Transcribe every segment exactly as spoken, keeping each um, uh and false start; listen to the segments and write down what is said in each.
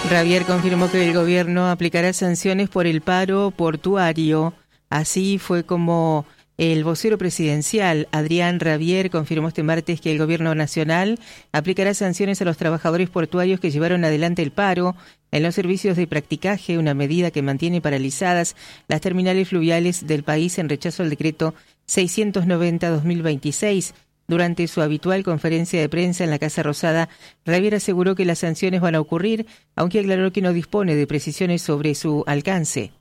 Ravier confirmó que el gobierno aplicará sanciones por el paro portuario. Así fue como el vocero presidencial, Adrián Ravier, confirmó este martes que el gobierno nacional aplicará sanciones a los trabajadores portuarios que llevaron adelante el paro en los servicios de practicaje, una medida que mantiene paralizadas las terminales fluviales del país en rechazo al decreto seiscientos noventa barra dos mil veintiséis. Durante su habitual conferencia de prensa en la Casa Rosada, Ravier aseguró que las sanciones van a ocurrir, aunque aclaró que no dispone de precisiones sobre su alcance.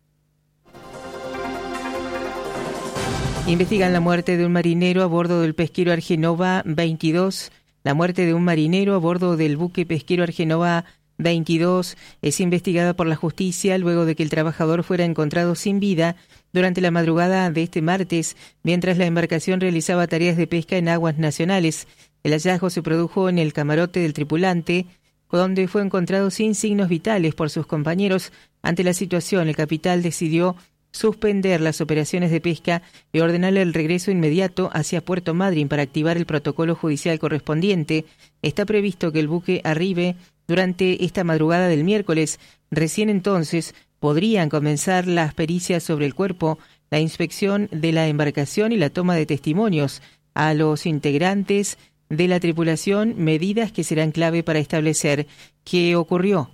Investigan la muerte de un marinero a bordo del pesquero Argenova veintidós. La muerte de un marinero a bordo del buque pesquero Argenova veintidós es investigada por la justicia luego de que el trabajador fuera encontrado sin vida durante la madrugada de este martes, mientras la embarcación realizaba tareas de pesca en aguas nacionales. El hallazgo se produjo en el camarote del tripulante, donde fue encontrado sin signos vitales por sus compañeros. Ante la situación, el capitán decidió suspender las operaciones de pesca y ordenarle el regreso inmediato hacia Puerto Madryn para activar el protocolo judicial correspondiente. Está previsto que el buque arribe durante esta madrugada del miércoles. Recién entonces podrían comenzar las pericias sobre el cuerpo, la inspección de la embarcación y la toma de testimonios a los integrantes de la tripulación, medidas que serán clave para establecer qué ocurrió.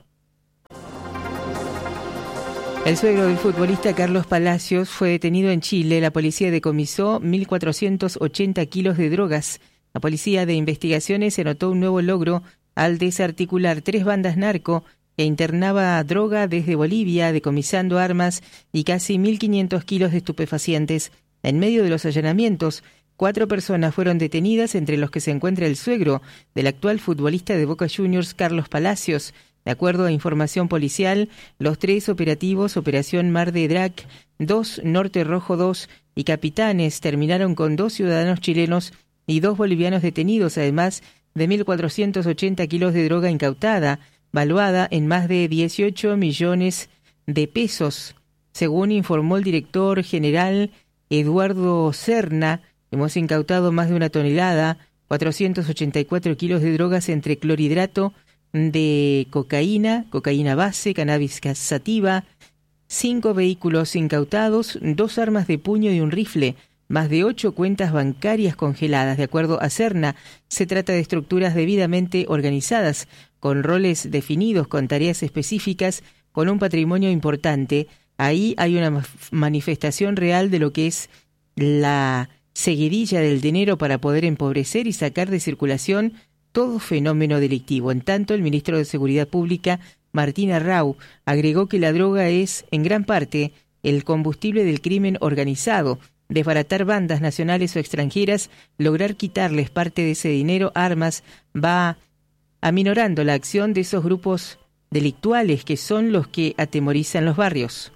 El suegro del futbolista Carlos Palacios fue detenido en Chile. La policía decomisó mil cuatrocientos ochenta kilos de drogas. La policía de investigaciones anotó un nuevo logro al desarticular tres bandas narco que internaba droga desde Bolivia, decomisando armas y casi mil quinientos kilos de estupefacientes. En medio de los allanamientos, cuatro personas fueron detenidas, entre los que se encuentra el suegro del actual futbolista de Boca Juniors, Carlos Palacios. De acuerdo a información policial, los tres operativos, Operación Mar de Drac, dos Norte Rojo dos y Capitanes, terminaron con dos ciudadanos chilenos y dos bolivianos detenidos, además de mil cuatrocientos ochenta kilos de droga incautada, valuada en más de dieciocho millones de pesos. Según informó el director general Eduardo Serna, hemos incautado más de una tonelada, cuatrocientos ochenta y cuatro kilos de drogas entre clorhidrato de cocaína, cocaína base, cannabis sativa, cinco vehículos incautados, dos armas de puño y un rifle, más de ocho cuentas bancarias congeladas. De acuerdo a Serna, se trata de estructuras debidamente organizadas, con roles definidos, con tareas específicas, con un patrimonio importante. Ahí hay una manifestación real de lo que es la seguidilla del dinero para poder empobrecer y sacar de circulación todo fenómeno delictivo. En tanto, el ministro de Seguridad Pública, Martín Arrau, agregó que la droga es, en gran parte, el combustible del crimen organizado. Desbaratar bandas nacionales o extranjeras, lograr quitarles parte de ese dinero, armas, va aminorando la acción de esos grupos delictuales que son los que atemorizan los barrios.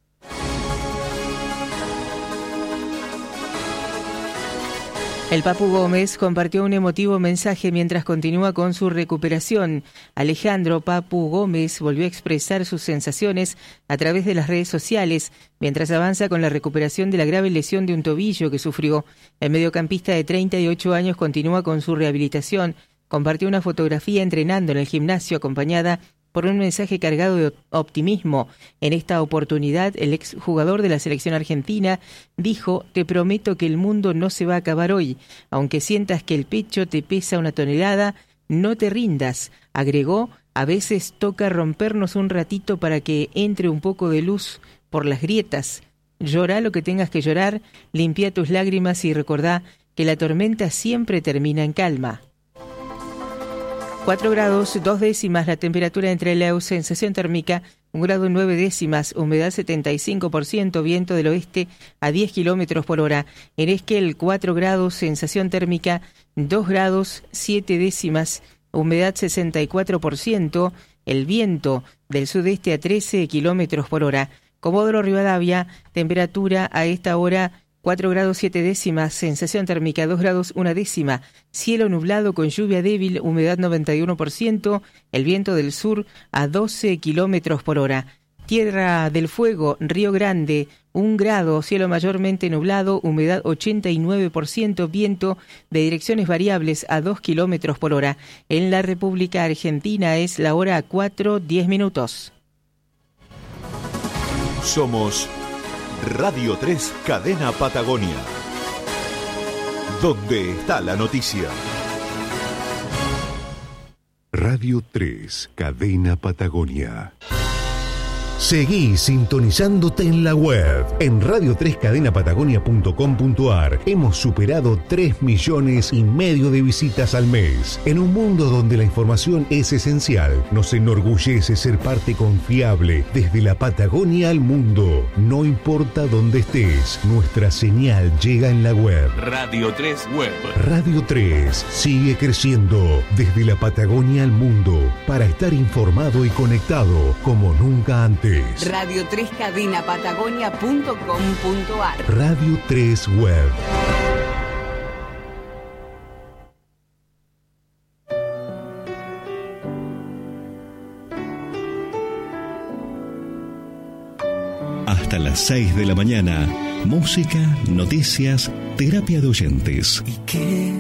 El Papu Gómez compartió un emotivo mensaje mientras continúa con su recuperación. Alejandro Papu Gómez volvió a expresar sus sensaciones a través de las redes sociales mientras avanza con la recuperación de la grave lesión de un tobillo que sufrió. El mediocampista de treinta y ocho años continúa con su rehabilitación. Compartió una fotografía entrenando en el gimnasio acompañada por un mensaje cargado de optimismo. En esta oportunidad, el exjugador de la selección argentina dijo: «Te prometo que el mundo no se va a acabar hoy. Aunque sientas que el pecho te pesa una tonelada, no te rindas». Agregó: «A veces toca rompernos un ratito para que entre un poco de luz por las grietas. Llorá lo que tengas que llorar, limpia tus lágrimas y recordá que la tormenta siempre termina en calma». cuatro grados, dos décimas la temperatura entre Leu, sensación térmica un grado nueve décimas, humedad setenta y cinco por ciento, viento del oeste a diez kilómetros por hora. En Esquel, cuatro grados, sensación térmica dos grados, siete décimas, humedad sesenta y cuatro por ciento, el viento del sudeste a trece kilómetros por hora. Comodoro Rivadavia, temperatura a esta hora cuatro grados siete décimas, sensación térmica dos grados una décima, cielo nublado con lluvia débil, humedad noventa y uno por ciento, el viento del sur a doce kilómetros por hora. Tierra del Fuego, Río Grande, un grado, cielo mayormente nublado, humedad ochenta y nueve por ciento, viento de direcciones variables a dos kilómetros por hora. En la República Argentina es la hora cuatro, diez minutos. Somos Radio tres Cadena Patagonia. ¿Dónde está la noticia? Radio tres Cadena Patagonia. Seguí sintonizándote en la web. En radio tres cadena patagonia punto com punto ar hemos superado tres millones y medio de visitas al mes. En un mundo donde la información es esencial, nos enorgullece ser parte confiable desde la Patagonia al mundo. No importa dónde estés, nuestra señal llega en la web. Radio tres Web. Radio tres sigue creciendo desde la Patagonia al mundo para estar informado y conectado como nunca antes. radio tres cadena patagonia punto com punto ar. Radio tres Web. Hasta las seis de la mañana. Música, noticias, terapia de oyentes. ¿Y qué?